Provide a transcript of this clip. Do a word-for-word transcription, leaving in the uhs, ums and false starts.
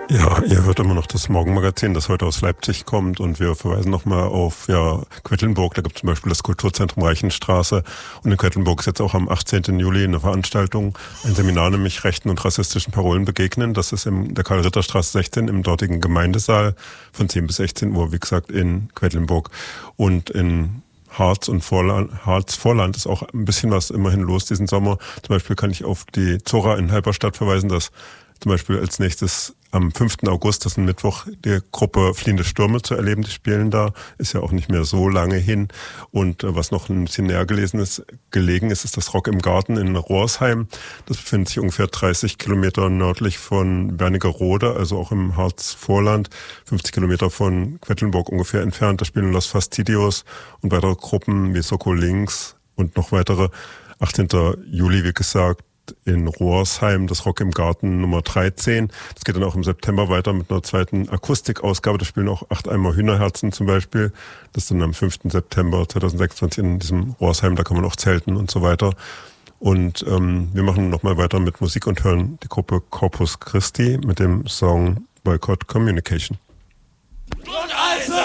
Ja, ihr hört immer noch das Morgenmagazin, das heute aus Leipzig kommt, und wir verweisen nochmal auf ja, Quedlinburg. Da gibt es zum Beispiel das Kulturzentrum Reichenstraße, und in Quedlinburg ist jetzt auch am achtzehnten Juli eine Veranstaltung, ein Seminar, nämlich rechten und rassistischen Parolen begegnen. Das ist in der Karl-Ritter-Straße sechzehn im dortigen Gemeindesaal von zehn bis sechzehn Uhr, wie gesagt, in Quedlinburg. Und in Harz und Vorland, Harz-Vorland ist auch ein bisschen was immerhin los diesen Sommer. Zum Beispiel kann ich auf die Zora in Halberstadt verweisen, dass zum Beispiel als nächstes am fünften August, das ist ein Mittwoch, die Gruppe Fliehende Stürme zu erleben. Die spielen da, ist ja auch nicht mehr so lange hin. Und äh, was noch ein bisschen näher gelesen ist, gelegen ist, ist das Rock im Garten in Rohrsheim. Das befindet sich ungefähr dreißig Kilometer nördlich von Wernigerode, also auch im Harz-Vorland, fünfzig Kilometer von Quedlinburg ungefähr entfernt. Da spielen Los Fastidios und weitere Gruppen wie Soko Links und noch weitere. achtzehnten Juli, wie gesagt, in Rohrsheim, das Rock im Garten Nummer dreizehn. Das geht dann auch im September weiter mit einer zweiten Akustikausgabe. Da spielen auch acht Eimer Hühnerherzen zum Beispiel. Das ist dann am fünften September zweitausendsechsundzwanzig in diesem Rohrsheim. Da kann man auch zelten und so weiter. Und ähm, wir machen nochmal weiter mit Musik und hören die Gruppe Corpus Christi mit dem Song Boycott Communication. Und also